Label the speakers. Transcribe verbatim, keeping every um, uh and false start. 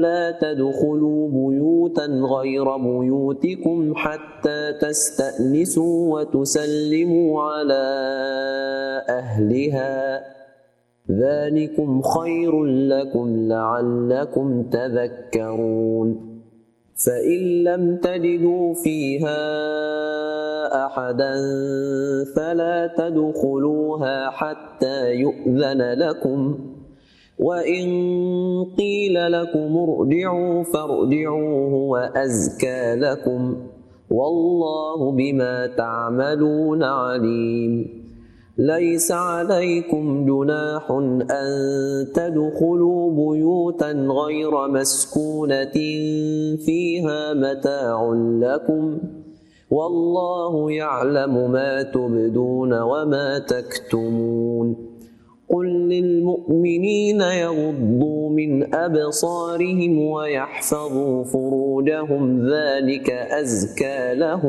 Speaker 1: لا تدخلوا بيوتا غير بيوتكم حتى تستأنسوا وتسلموا على أهلها ذلكم خير لكم لعلكم تذكرون فإن لم تجدوا فيها أحدا فلا تدخلوها حتى يؤذن لكم وإن قيل لكم ارجعوا فارجعوا هو أزكى لكم والله بما تعملون عليم ليس عليكم جناح أن تدخلوا بيوتا غير مسكونة فيها متاع لكم والله يعلم ما تبدون وما تكتمون قل للمؤمنين يغضوا من أبصارهم ويحفظوا فروجهم ذلك أزكى لهم